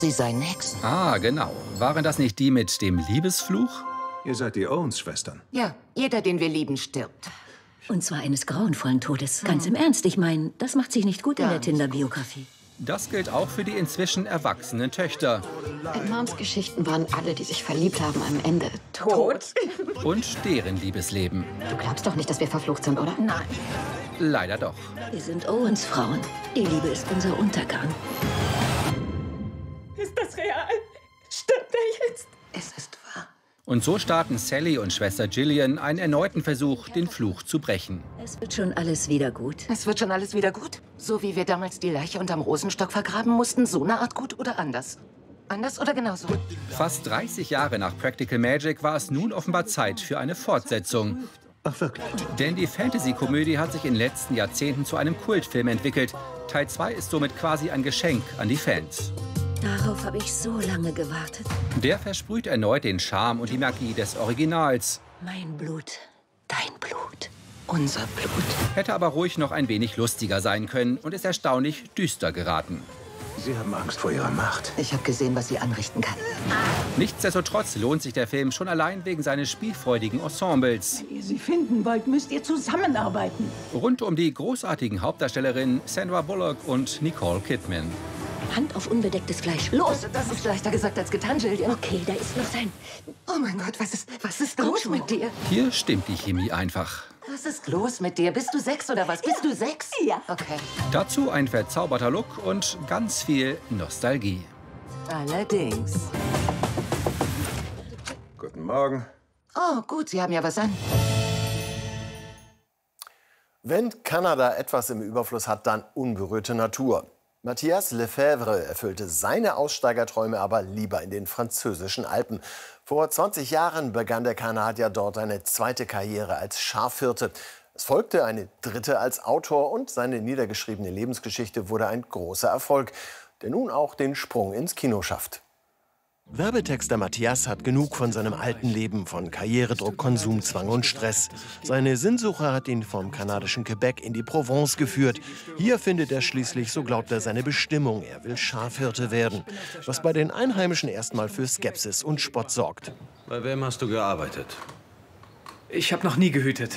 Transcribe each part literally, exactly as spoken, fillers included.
Sie seien Hexen. Ah, genau. Waren das nicht die mit dem Liebesfluch? Ihr seid die Owens-Schwestern. Ja, jeder, den wir lieben, stirbt. Und zwar eines grauenvollen Todes. Ganz im Ernst, ich meine, das macht sich nicht gut in der Tinder-Biografie. Das gilt auch für die inzwischen erwachsenen Töchter. In Moms Geschichten waren alle, die sich verliebt haben, am Ende tot. Und deren Liebesleben. Du glaubst doch nicht, dass wir verflucht sind, oder? Nein. Leider doch. Wir sind Owens Frauen. Die Liebe ist unser Untergang. Ist das real? Stimmt er jetzt? Es ist wahr. Und so starten Sally und Schwester Gillian einen erneuten Versuch, den Fluch zu brechen. Es wird schon alles wieder gut. Es wird schon alles wieder gut? So wie wir damals die Leiche unterm Rosenstock vergraben mussten, so eine Art gut oder anders? Anders oder genauso? Fast dreißig Jahre nach Practical Magic war es nun offenbar Zeit für eine Fortsetzung. Ach, wirklich? Denn die Fantasy-Komödie hat sich in den letzten Jahrzehnten zu einem Kultfilm entwickelt. Teil zwei ist somit quasi ein Geschenk an die Fans. Darauf habe ich so lange gewartet. Der versprüht erneut den Charme und die Magie des Originals. Mein Blut, dein Blut. Unser Blut. Hätte aber ruhig noch ein wenig lustiger sein können und ist erstaunlich düster geraten. Sie haben Angst vor ihrer Macht. Ich habe gesehen, was sie anrichten kann. Nichtsdestotrotz lohnt sich der Film schon allein wegen seines spielfreudigen Ensembles. Wenn ihr sie finden wollt, müsst ihr zusammenarbeiten. Rund um die großartigen Hauptdarstellerinnen Sandra Bullock und Nicole Kidman. Hand auf unbedecktes Fleisch. Los! Das ist leichter gesagt als getan, Gillian. Okay, da ist noch sein... Oh mein Gott, was ist, was ist los mit dir? Hier stimmt die Chemie einfach. Was ist los mit dir? Bist du sechs oder was? Bist du sechs? Ja. Okay. Dazu ein verzauberter Look und ganz viel Nostalgie. Allerdings. Guten Morgen. Oh, gut, Sie haben ja was an. Wenn Kanada etwas im Überfluss hat, dann unberührte Natur. Matthias Lefebvre erfüllte seine Aussteigerträume aber lieber in den französischen Alpen. Vor zwanzig Jahren begann der Kanadier dort eine zweite Karriere als Schafhirte. Es folgte eine dritte als Autor und seine niedergeschriebene Lebensgeschichte wurde ein großer Erfolg, der nun auch den Sprung ins Kino schafft. Werbetexter Matthias hat genug von seinem alten Leben, von Karrieredruck, Konsumzwang und Stress. Seine Sinnsuche hat ihn vom kanadischen Quebec in die Provence geführt. Hier findet er schließlich, so glaubt er, seine Bestimmung. Er will Schafhirte werden, was bei den Einheimischen erstmal für Skepsis und Spott sorgt. Bei wem hast du gearbeitet? Ich habe noch nie gehütet.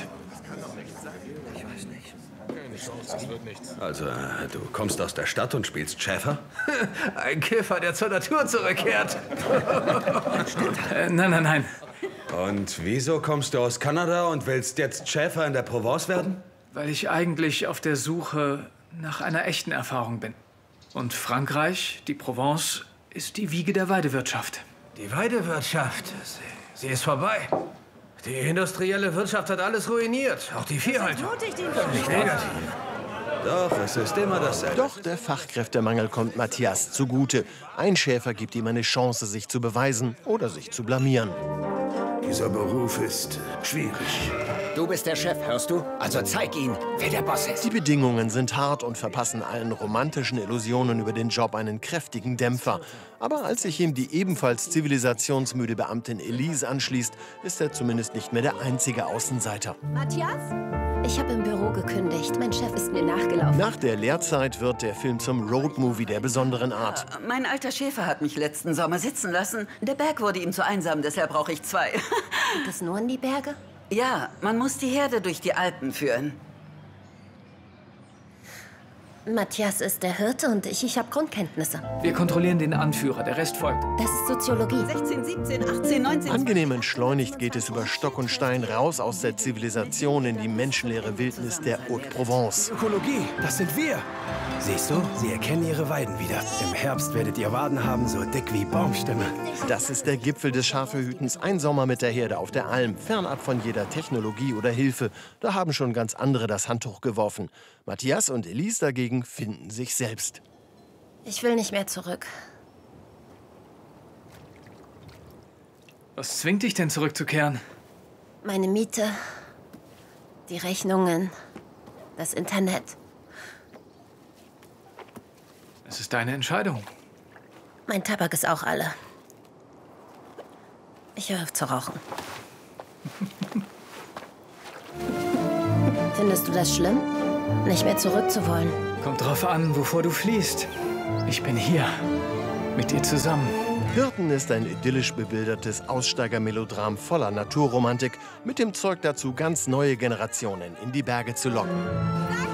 Also, du kommst aus der Stadt und spielst Schäfer? Ein Käfer, der zur Natur zurückkehrt. äh, nein, nein, nein. Und wieso kommst du aus Kanada und willst jetzt Schäfer in der Provence werden? Weil ich eigentlich auf der Suche nach einer echten Erfahrung bin. Und Frankreich, die Provence, ist die Wiege der Weidewirtschaft. Die Weidewirtschaft, sie, sie ist vorbei. Die industrielle Wirtschaft hat alles ruiniert, auch die Viehhaltung. Nicht negativ. Doch, es ist immer dasselbe. Doch der Fachkräftemangel kommt Matthias zugute. Ein Schäfer gibt ihm eine Chance, sich zu beweisen oder sich zu blamieren. Dieser Beruf ist schwierig. Du bist der Chef, hörst du? Also zeig ihn, wer der Boss ist. Die Bedingungen sind hart und verpassen allen romantischen Illusionen über den Job einen kräftigen Dämpfer. Aber als sich ihm die ebenfalls zivilisationsmüde Beamtin Elise anschließt, ist er zumindest nicht mehr der einzige Außenseiter. Matthias? Ich habe im Büro gekündigt. Mein Chef ist mir nachgelaufen. Nach der Lehrzeit wird der Film zum Roadmovie der besonderen Art. Äh, mein alter Schäfer hat mich letzten Sommer sitzen lassen. Der Berg wurde ihm zu einsam, deshalb brauche ich zwei. Geht es nur in die Berge? Ja, man muss die Herde durch die Alpen führen. Matthias ist der Hirte und ich, ich habe Grundkenntnisse. Wir kontrollieren den Anführer, der Rest folgt. Das ist Soziologie. sechzehn, siebzehn, achtzehn, neunzehn... Angenehm entschleunigt geht es über Stock und Stein raus aus der Zivilisation in die menschenleere Wildnis der Haute-Provence. Ökologie, das sind wir. Siehst du, sie erkennen ihre Weiden wieder. Im Herbst werdet ihr Waden haben, so dick wie Baumstämme. Das ist der Gipfel des Schafehütens. Ein Sommer mit der Herde auf der Alm, fernab von jeder Technologie oder Hilfe. Da haben schon ganz andere das Handtuch geworfen. Matthias und Elise dagegen finden sich selbst. Ich will nicht mehr zurück. Was zwingt dich denn zurückzukehren? Meine Miete, die Rechnungen, das Internet. Es ist deine Entscheidung. Mein Tabak ist auch alle. Ich höre auf zu rauchen. Findest du das schlimm? Nicht mehr zurück zu wollen? Kommt drauf an, wovor du fliehst. Ich bin hier. Mit dir zusammen. Hirten ist ein idyllisch bebildertes Aussteigermelodram voller Naturromantik mit dem Zeug dazu, ganz neue Generationen in die Berge zu locken.